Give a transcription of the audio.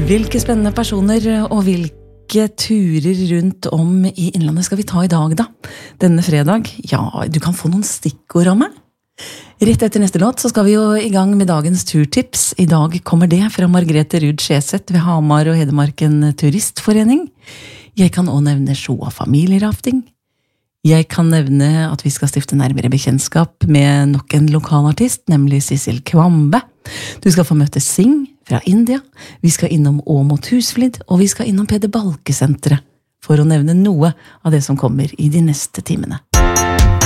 Hvilke spennende personer og hvilke turer rundt om i Innlandet skal vi ta i dag da? Denne fredag? Ja, du kan få noen stikkord av meg. Rett etter neste låt så skal vi jo i gang med dagens turtips. I dag kommer det fra Margrethe Ruud Skjeseth ved Hamar og Hedmarken Turistforening. Jeg kan også nevne Sjoa familierafting. Jeg kan nevne at vi skal stifte nærmere bekjentskap med nok en lokalartist, nemlig Sissel Kvambe. Du skal få møte Sing fra India, vi skal innom Åmot Husflid, og vi skal innom Peder Balke-senteret, for å nevne noe av det som kommer i de neste timene.